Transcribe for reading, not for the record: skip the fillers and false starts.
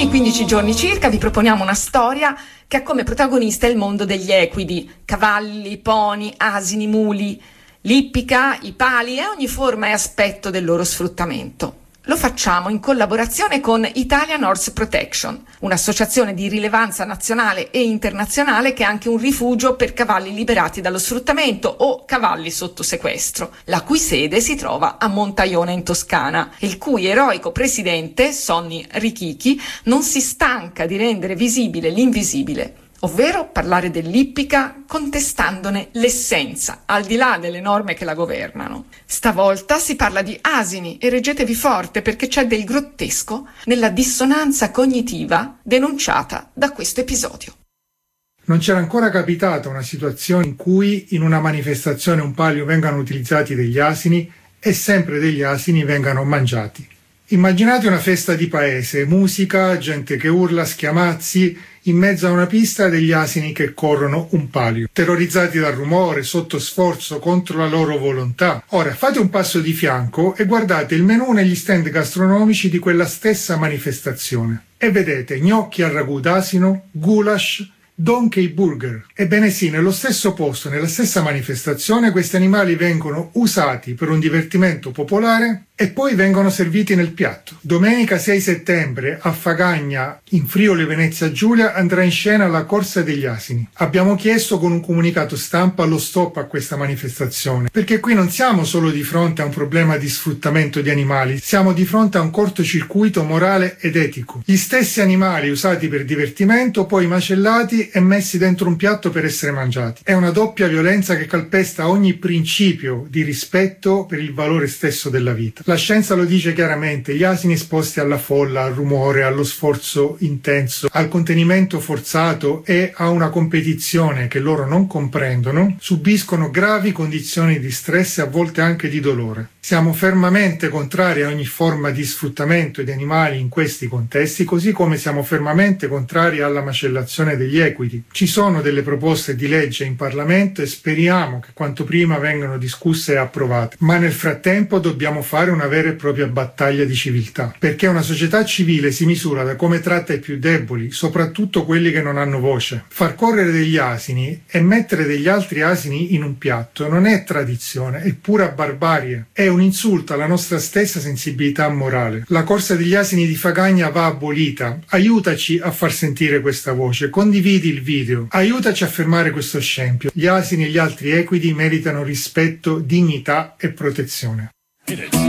Ogni 15 giorni circa vi proponiamo una storia che ha come protagonista il mondo degli equidi, cavalli, pony, asini, muli, l'ippica, i pali e ogni forma e aspetto del loro sfruttamento. Lo facciamo in collaborazione con Italian Horse Protection, un'associazione di rilevanza nazionale e internazionale che è anche un rifugio per cavalli liberati dallo sfruttamento o cavalli sotto sequestro, la cui sede si trova a Montaione in Toscana, e il cui eroico presidente, Sonny Richichi, non si stanca di rendere visibile l'invisibile, ovvero parlare dell'ippica contestandone l'essenza, al di là delle norme che la governano. Stavolta si parla di asini e reggetevi forte perché c'è del grottesco nella dissonanza cognitiva denunciata da questo episodio. Non c'era ancora capitata una situazione in cui in una manifestazione un palio vengano utilizzati degli asini e sempre degli asini vengano mangiati. Immaginate una festa di paese, musica, gente che urla, schiamazzi, in mezzo a una pista degli asini che corrono un palio, terrorizzati dal rumore, sotto sforzo, contro la loro volontà. Ora fate un passo di fianco e guardate il menù negli stand gastronomici di quella stessa manifestazione e vedete gnocchi al ragù d'asino, goulash, donkey burger. Ebbene sì, nello stesso posto, nella stessa manifestazione, questi animali vengono usati per un divertimento popolare e poi vengono serviti nel piatto. Domenica 6 settembre a Fagagna, in Friuli Venezia Giulia, andrà in scena la Corsa degli Asini. Abbiamo chiesto con un comunicato stampa lo stop a questa manifestazione, perché qui non siamo solo di fronte a un problema di sfruttamento di animali, siamo di fronte a un cortocircuito morale ed etico. Gli stessi animali usati per divertimento, poi macellati e messi dentro un piatto per essere mangiati. È una doppia violenza che calpesta ogni principio di rispetto per il valore stesso della vita. La scienza lo dice chiaramente, gli asini esposti alla folla, al rumore, allo sforzo intenso, al contenimento forzato e a una competizione che loro non comprendono, subiscono gravi condizioni di stress e a volte anche di dolore. Siamo fermamente contrari a ogni forma di sfruttamento di animali in questi contesti, così come siamo fermamente contrari alla macellazione degli equidi. Ci sono delle proposte di legge in Parlamento e speriamo che quanto prima vengano discusse e approvate, ma nel frattempo dobbiamo fare una vera e propria battaglia di civiltà, perché una società civile si misura da come tratta i più deboli, soprattutto quelli che non hanno voce. Far correre degli asini e mettere degli altri asini in un piatto non è tradizione, è pura barbarie, è un insulto alla nostra stessa sensibilità morale. La corsa degli asini di Fagagna va abolita, aiutaci a far sentire questa voce, condividi il video, aiutaci a fermare questo scempio. Gli asini e gli altri equidi meritano rispetto, dignità e protezione.